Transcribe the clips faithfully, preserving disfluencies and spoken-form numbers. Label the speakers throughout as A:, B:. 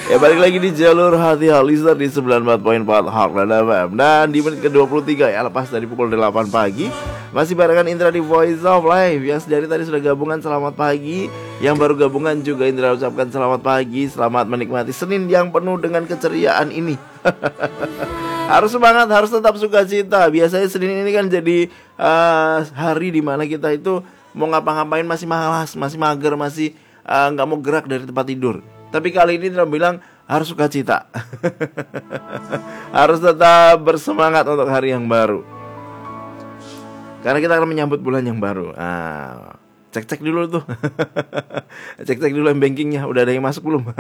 A: Ya balik lagi di jalur hati Halister di sembilan puluh empat koma empat Heartland F M. Dan di menit ke dua puluh tiga ya, lepas dari pukul delapan pagi, masih barengan Indra di Voice of Life. Yang dari tadi sudah gabungan selamat pagi, yang baru gabungan juga Indra ucapkan selamat pagi. Selamat menikmati Senin yang penuh dengan keceriaan ini. Harus semangat, harus tetap sukacita. Biasanya Senin ini kan jadi uh, hari dimana kita itu mau ngapa-ngapain masih malas, masih mager, masih uh, gak mau gerak dari tempat tidur. Tapi kali ini dia bilang harus sukacita. Harus tetap bersemangat untuk hari yang baru. Karena kita akan menyambut bulan yang baru. Ah, cek-cek dulu tuh. Cek-cek dulu bankingnya, udah ada yang masuk belum?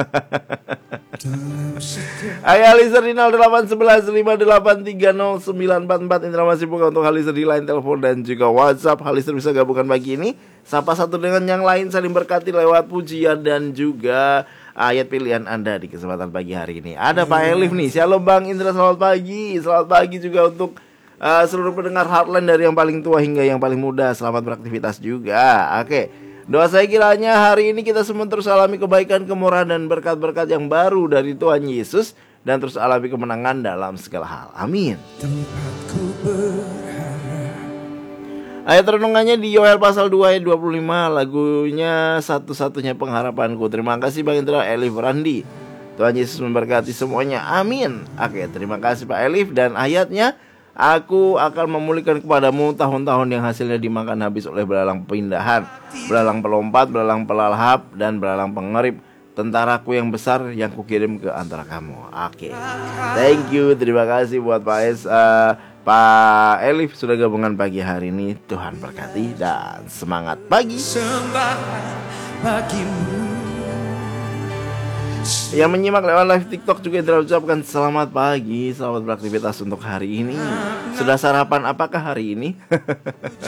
A: Ayo Halister di nol delapan satu satu lima delapan tiga nol sembilan empat empat. Indra masih buka untuk Halister di line telepon dan juga WhatsApp. Halister bisa gabungkan pagi ini, sapa satu dengan yang lain, saling berkati lewat pujian dan juga ayat pilihan Anda di kesempatan pagi hari ini. Ada Pak Elif nih. Shalom Bang Indra, selamat pagi. Selamat pagi juga untuk uh, seluruh pendengar Heartland dari yang paling tua hingga yang paling muda. Selamat beraktivitas juga. Oke, doa saya kiranya hari ini kita semua terus alami kebaikan, kemurahan dan berkat-berkat yang baru dari Tuhan Yesus, dan terus alami kemenangan dalam segala hal. Amin. Tempatku berharap. Ayat renungannya di Yoel pasal dua ayat dua puluh lima. Lagunya satu-satunya pengharapanku. Terima kasih Bang Indra, Elif, Randi. Tuhan Yesus memberkati semuanya. Amin. Oke, terima kasih Pak Elif. Dan ayatnya, aku akan memulihkan kepadamu tahun-tahun yang hasilnya dimakan habis oleh belalang pindahan, belalang pelompat, belalang pelalahap, dan belalang pengerip. Tentaraku yang besar yang kukirim ke antara kamu. Oke, thank you. Terima kasih buat Pak Es, uh, Pak Elif sudah gabungan pagi hari ini. Tuhan berkati dan semangat pagi. Yang menyimak lewat live TikTok juga terucapkan selamat pagi, selamat beraktivitas untuk hari ini. Sudah sarapan apakah hari ini?